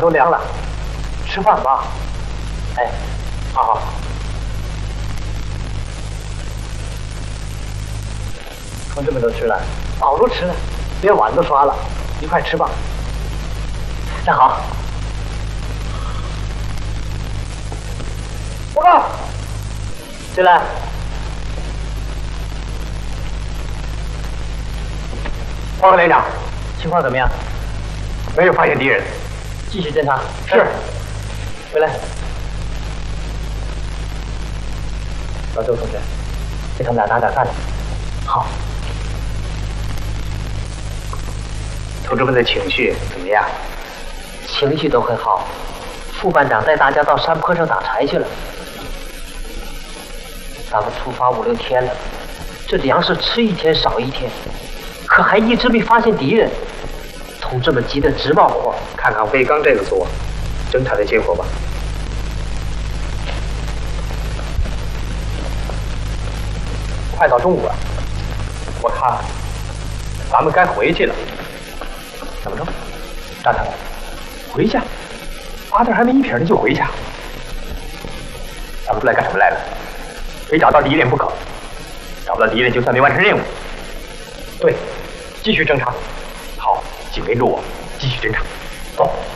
都凉了，吃饭吧。哎，好好。同志们都吃了，早都吃了，连碗都刷了，一块吃吧。站好。报告。进来。报告连长，情况怎么样？没有发现敌人。继续侦查。是。回来。老周同学，给他们俩打点饭。好。同志们的情绪怎么样？情绪都很好。副班长带大家到山坡上打柴去了。咱们出发5、6天了，这粮食吃一天少一天，可还一直没发现敌人。同志们急得直冒火。看看卫刚这个组侦查的结果吧。快到中午了，我看咱们该回去了。怎么着？扎他，回去？阿德还没一撇呢就回去？咱们出来干什么来了？非找到敌人不可。找不到敌人，就算没完成任务。对，继续侦查。好，紧跟着我，继续侦查。走。